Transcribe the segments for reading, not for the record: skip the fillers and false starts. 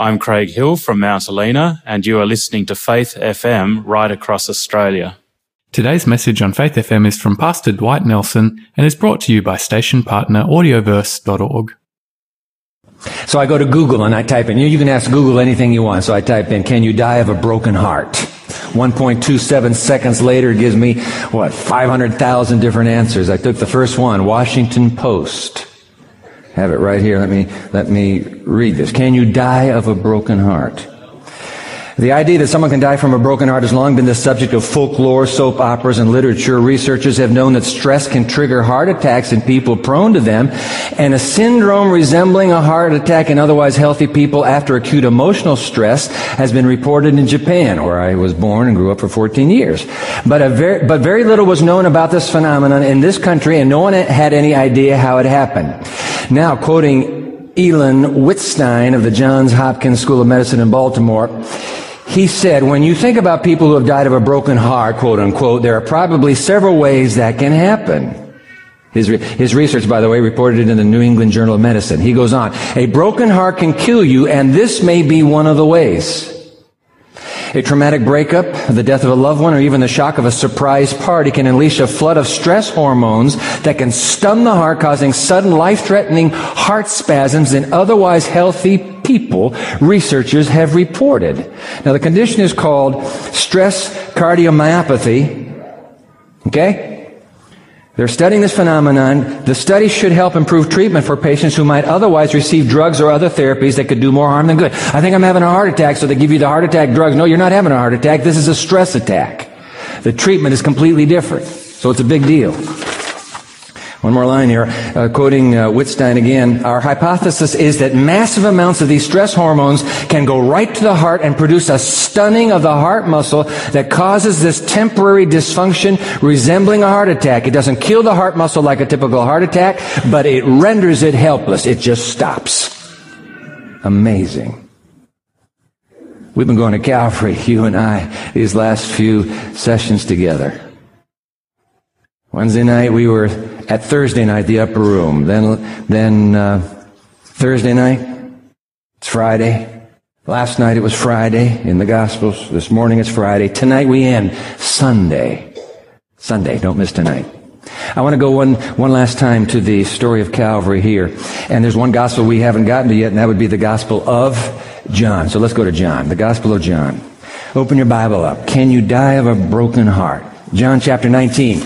I'm Craig Hill from Mount Helena, and you are listening to Faith FM right across Australia. Today's message on Faith FM is from Pastor Dwight Nelson and is brought to you by station partner audioverse.org. So I go to Google and I type in, you can ask Google anything you want. So I type in, can you die of a broken heart? 1.27 seconds later, it gives me, 500,000 different answers. I took the first one, Washington Post. Have it right here. Let me read this. Can you die of a broken heart? The idea that someone can die from a broken heart has long been the subject of folklore, soap operas, and literature. Researchers have known that stress can trigger heart attacks in people prone to them, and a syndrome resembling a heart attack in otherwise healthy people after acute emotional stress has been reported in Japan, where I was born and grew up for 14 years. But very little was known about this phenomenon in this country, and no one had any idea how it happened. Now, quoting Elin Wittstein of the Johns Hopkins School of Medicine in Baltimore, he said, when you think about people who have died of a broken heart, quote unquote, there are probably several ways that can happen. His research, by the way, reported it in the New England Journal of Medicine. He goes on, a broken heart can kill you, and this may be one of the ways. A traumatic breakup, the death of a loved one, or even the shock of a surprise party can unleash a flood of stress hormones that can stun the heart, causing sudden life-threatening heart spasms in otherwise healthy people, researchers have reported. Now, the condition is called stress cardiomyopathy. Okay? They're studying this phenomenon. The study should help improve treatment for patients who might otherwise receive drugs or other therapies that could do more harm than good. I think I'm having a heart attack, so they give you the heart attack drugs. No, you're not having a heart attack. This is a stress attack. The treatment is completely different. So it's a big deal. One more line here, quoting Wittstein again. Our hypothesis is that massive amounts of these stress hormones can go right to the heart and produce a stunning of the heart muscle that causes this temporary dysfunction resembling a heart attack. It doesn't kill the heart muscle like a typical heart attack, but it renders it helpless. It just stops. Amazing. We've been going to Calvary, you and I, these last few sessions together. Wednesday night we were at Thursday night, the upper room. Then Thursday night, it's Friday. Last night it was Friday in the Gospels. This morning it's Friday. Tonight we end Sunday. Sunday, don't miss tonight. I want to go one last time to the story of Calvary here. And there's one gospel we haven't gotten to yet, and that would be the Gospel of John. So let's go to John, the Gospel of John. Open your Bible up. Can you die of a broken heart? John chapter 19.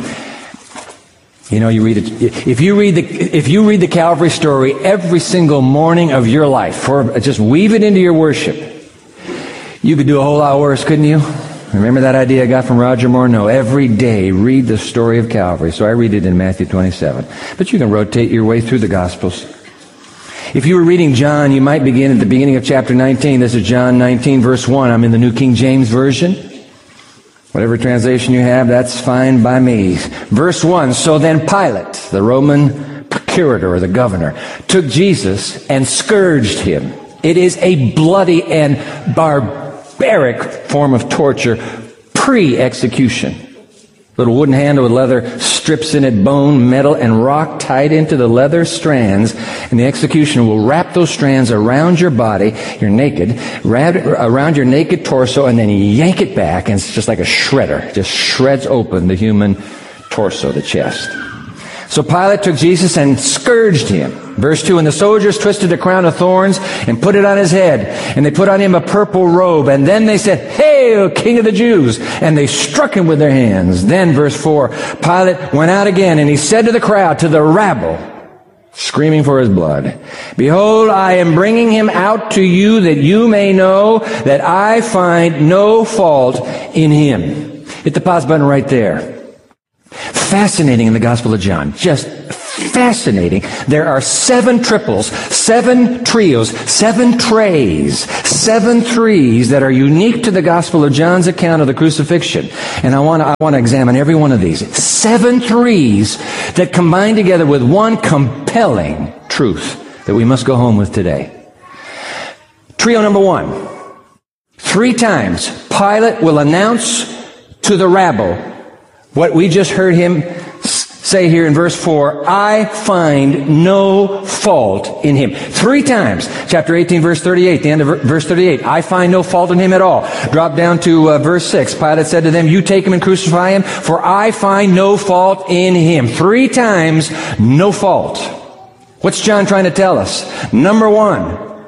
You know, you read it. If you read the Calvary story every single morning of your life, or just weave it into your worship, you could do a whole lot worse, couldn't you? Remember that idea I got from Roger Moore? No, every day read the story of Calvary. So I read it in Matthew 27. But you can rotate your way through the Gospels. If you were reading John, you might begin at the beginning of chapter 19. This is John 19, verse 1. I'm in the New King James Version. Whatever translation you have, that's fine by me. Verse 1, so then Pilate, the Roman procurator or the governor, took Jesus and scourged him. It is a bloody and barbaric form of torture pre-execution. Little wooden handle with leather strips in it, bone, metal, and rock tied into the leather strands, and the executioner will wrap those strands around your body, you're naked, around your naked torso, and then yank it back, and it's just like a shredder. Just shreds open the human torso, the chest. So Pilate took Jesus and scourged him. Verse 2, and the soldiers twisted a crown of thorns and put it on his head, and they put on him a purple robe, and then they said, "Hail, King of the Jews!" And they struck him with their hands. Then, verse 4, Pilate went out again, and he said to the crowd, to the rabble, screaming for his blood, "Behold, I am bringing him out to you that you may know that I find no fault in him." Hit the pause button right there. Fascinating in the Gospel of John. Just fascinating. There are 7 triples, 7 trios, 7 trays, 7 threes that are unique to the Gospel of John's account of the crucifixion. And I want to examine every one of these. 7 threes that combine together with one compelling truth that we must go home with today. Trio number 1. 3 times Pilate will announce to the rabble what we just heard him say say here in verse 4, I find no fault in him. 3 times. Chapter 18, verse 38, the end of verse 38. I find no fault in him at all. Drop down to verse 6. Pilate said to them, you take him and crucify him, for I find no fault in him. 3 times, no fault. What's John trying to tell us? Number 1,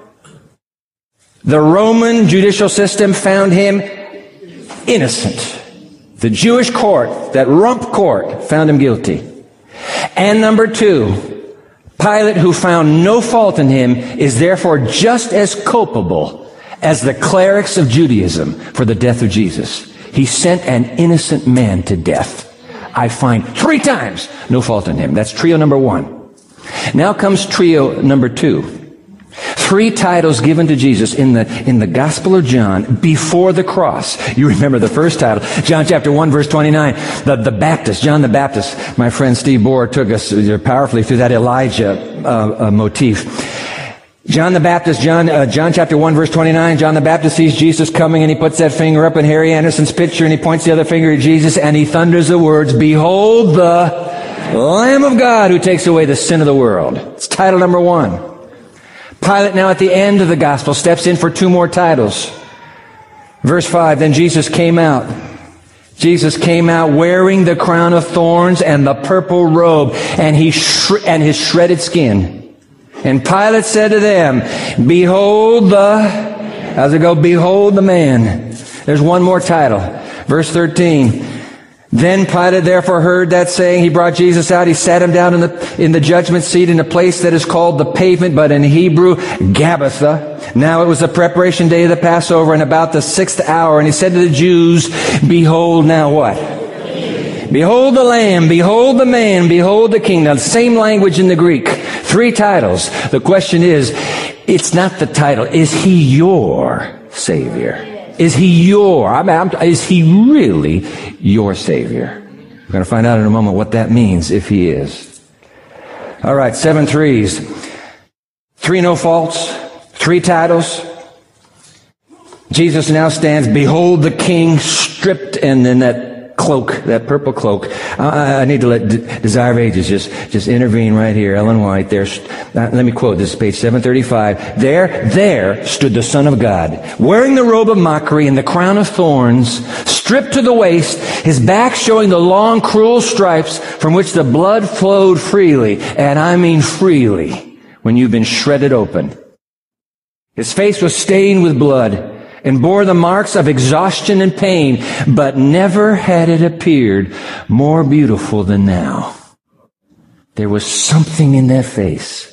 the Roman judicial system found him innocent. The Jewish court, that rump court, found him guilty. And number 2, Pilate, who found no fault in him, is therefore just as culpable as the clerics of Judaism for the death of Jesus. He sent an innocent man to death. I find 3 times no fault in him. That's trio number 1. Now comes trio number 2. 3 titles given to Jesus in the Gospel of John before the cross. You remember the first title, John chapter 1, verse 29, the Baptist, John the Baptist. My friend Steve Bohr took us powerfully through that Elijah motif. John the Baptist, John chapter 1, verse 29, John the Baptist sees Jesus coming and he puts that finger up in Harry Anderson's picture and he points the other finger at Jesus and he thunders the words, behold the Lamb of God who takes away the sin of the world. It's title number 1. Pilate now at the end of the gospel steps in for 2 more titles. Verse 5, then Jesus came out. Jesus came out wearing the crown of thorns and the purple robe and his shredded skin. And Pilate said to them, behold how's it go? Behold the man. There's 1 more title. Verse 13. Then Pilate therefore heard that saying. He brought Jesus out. He sat him down in the judgment seat in a place that is called the pavement, but in Hebrew, Gabbatha. Now it was the preparation day of the Passover and about the 6th hour. And he said to the Jews, behold now what? Behold the Lamb, behold the man, behold the King. Now the same language in the Greek. 3 titles. The question is, it's not the title. Is he your Savior? Is he is he really your Savior? We're going to find out in a moment what that means if he is. All right, 7 threes. 3 no faults, 3 titles. Jesus now stands, behold the King, stripped, and then that cloak, that purple cloak. I need to let Desire of Ages just intervene right here. Ellen White, there. Let me quote, this is page 735. There stood the Son of God, wearing the robe of mockery and the crown of thorns, stripped to the waist, his back showing the long, cruel stripes from which the blood flowed freely. And I mean freely, when you've been shredded open. His face was stained with blood and bore the marks of exhaustion and pain, but never had it appeared more beautiful than now. There was something in that face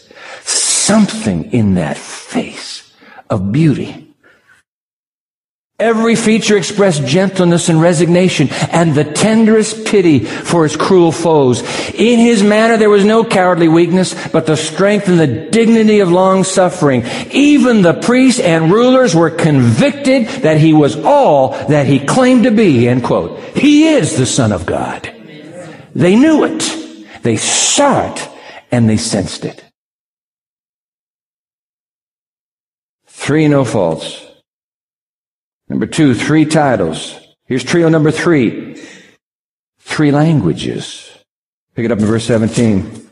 of beauty. Every feature expressed gentleness and resignation and the tenderest pity for his cruel foes. In his manner there was no cowardly weakness, but the strength and the dignity of long suffering. Even the priests and rulers were convicted that he was all that he claimed to be, end quote. He is the Son of God. They knew it. They saw it and they sensed it. 3 no faults. Number 2, 3 titles. Here's trio number 3. 3 languages. Pick it up in verse 17.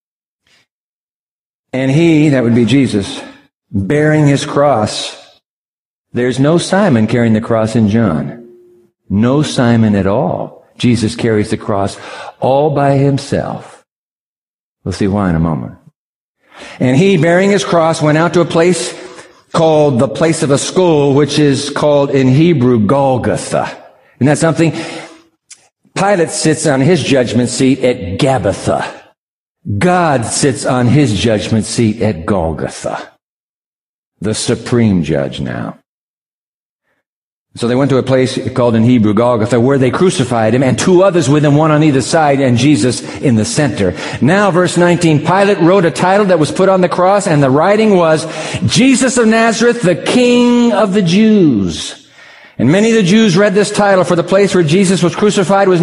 And he, that would be Jesus, bearing his cross. There's no Simon carrying the cross in John. No Simon at all. Jesus carries the cross all by himself. We'll see why in a moment. And he, bearing his cross, went out to a place called the place of a skull, which is called in Hebrew Golgotha. Isn't that something? Pilate sits on his judgment seat at Gabbatha. God sits on his judgment seat at Golgotha. The supreme judge now. So they went to a place called in Hebrew Golgotha where they crucified him and 2 others with him, one on either side and Jesus in the center. Now, verse 19, Pilate wrote a title that was put on the cross and the writing was, Jesus of Nazareth, the King of the Jews. And many of the Jews read this title, for the place where Jesus was crucified was